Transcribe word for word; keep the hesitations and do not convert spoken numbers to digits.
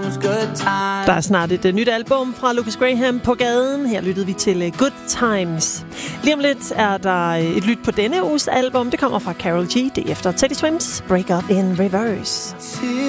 those good times. Der er snart et uh, nyt album fra Lucas Graham på gaden. Her lyttede vi til uh, Good Times. Lige om lidt er der uh, et lyt på denne uges album. Det kommer fra Karol G. Det er efter Teddy Swims Break Up in Reverse.